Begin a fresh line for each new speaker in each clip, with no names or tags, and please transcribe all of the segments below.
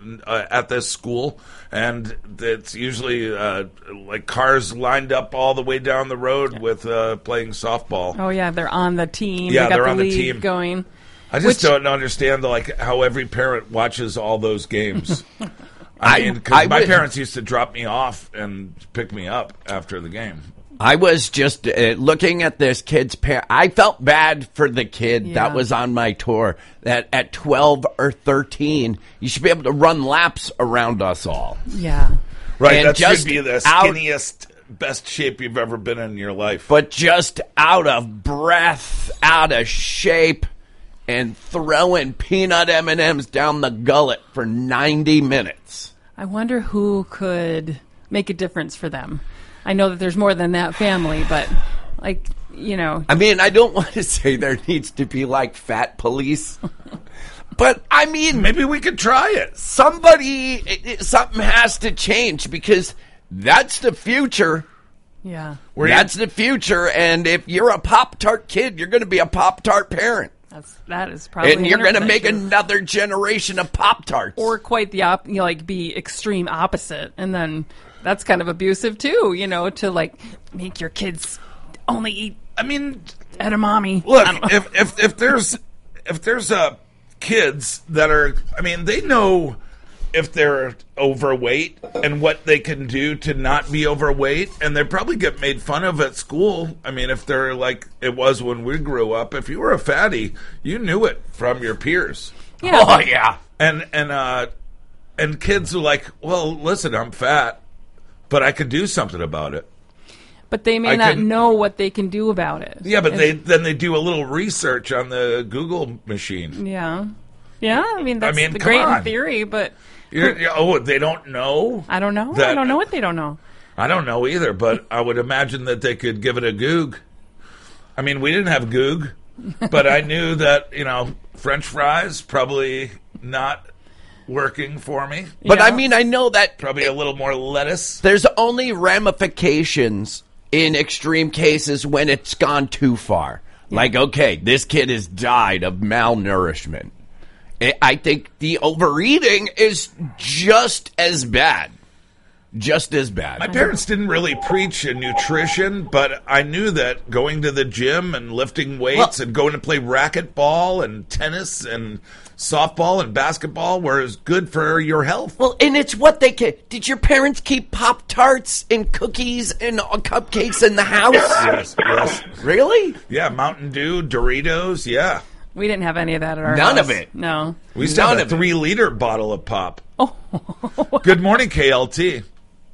at this school, and it's usually like cars lined up all the way down the road with playing softball.
Oh yeah, they're on the team.
Yeah,
they got
they're
the
on the
league
team
going.
I just don't understand how every parent watches all those games. I mean, because my parents used to drop me off and pick me up after the game.
I was just looking at this kid's parent. I felt bad for the kid that was on my tour. That at 12 or 13, you should be able to run laps around us all.
Yeah.
Right,
And
that
just
should be the skinniest, best shape you've ever been in your life.
But just out of breath, out of shape, and throwing peanut M&Ms down the gullet for 90 minutes.
I wonder who could make a difference for them. I know that there's more than that family, but, like, you know.
I mean, I don't want to say there needs to be, like, fat police. But, I mean.
Maybe we could try it.
Something has to change because that's the future.
Yeah.
That's the future. And if you're a Pop-Tart kid, you're going to be a Pop-Tart parent.
That is probably.
And you're going to make another generation of Pop-Tarts.
Or quite the be extreme opposite. And then that's kind of abusive too, you know, to like make your kids only eat.
I mean,
edamame.
Look, if there's kids that are, I mean, they know if they're overweight and what they can do to not be overweight, and they probably get made fun of at school. I mean, if they're like it was when we grew up, if you were a fatty, you knew it from your peers.
Yeah.
Oh yeah.
And kids are like, well, listen, I'm fat, but I could do something about it.
But they may not know what they can do about it.
Yeah, but they do a little research on the Google machine.
Yeah. Yeah, I mean, that's
great
in theory, but...
they don't know?
I don't know. I don't know what they don't know.
I don't know either, but I would imagine that they could give it a Goog. I mean, we didn't have Goog, but I knew that, French fries probably not working for me.
But I mean, I know that...
Probably a little more lettuce.
There's only ramifications in extreme cases when it's gone too far. Yeah. Like, okay, this kid has died of malnourishment. I think the overeating is just as bad. Just as bad.
My parents didn't really preach nutrition, but I knew that going to the gym and lifting weights and going to play racquetball and tennis and softball and basketball was good for your health.
Well, and it's what they can. Did your parents keep Pop-Tarts and cookies and cupcakes in the house?
Yes.
Really?
Yeah, Mountain Dew, Doritos, yeah.
We didn't have any of that at our house.
None of it.
No.
We used to have a 3-liter bottle of pop. Oh. Good morning, KLT.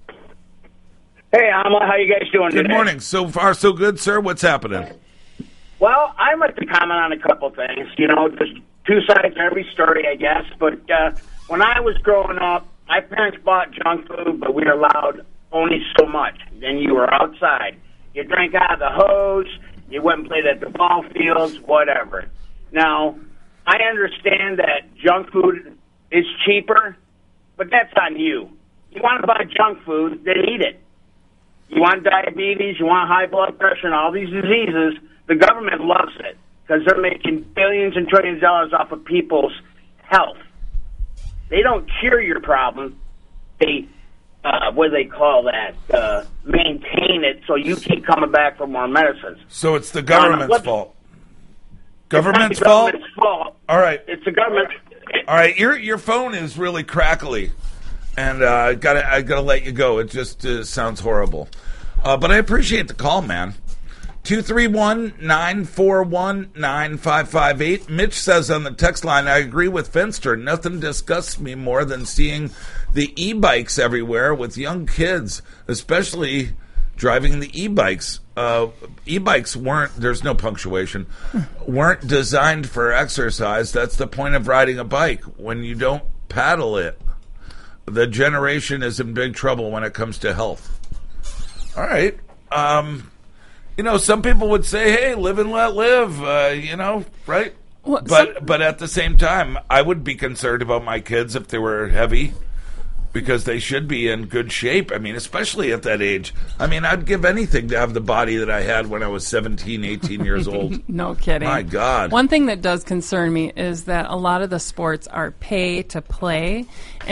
Hey, Amla, how you guys doing today?
Good morning. So far, so good, sir. What's happening?
Well, I'd like to comment on a couple things. There's two sides to every story, I guess. But when I was growing up, my parents bought junk food, but we were allowed only so much. Then you were outside. You drank out of the hose. You went and played at the ball fields, whatever. Now, I understand that junk food is cheaper, but that's on you. You want to buy junk food, then eat it. You want diabetes, you want high blood pressure, and all these diseases, the government loves it because they're making billions and trillions of dollars off of people's health. They don't cure your problem. They, what do they call that? Maintain it so you keep coming back for more medicines.
So it's the government's fault. Government's fault? All right.
It's the government.
All right. Your phone is really crackly, and I gotta let you go. It just sounds horrible. But I appreciate the call, man. 231-941-9558. Mitch says on the text line, I agree with Finster. Nothing disgusts me more than seeing the e-bikes everywhere with young kids, especially driving the e-bikes. E-bikes there's no punctuation, weren't designed for exercise. That's the point of riding a bike. When you don't paddle it, the generation is in big trouble when it comes to health. All right. Some people would say, hey, live and let live, right? Well, but at the same time, I would be concerned about my kids if they were heavy, because they should be in good shape. I mean, especially at that age. I mean, I'd give anything to have the body that I had when I was 17, 18 years old.
No kidding.
My God.
One thing that does concern me is that a lot of the sports are pay to play.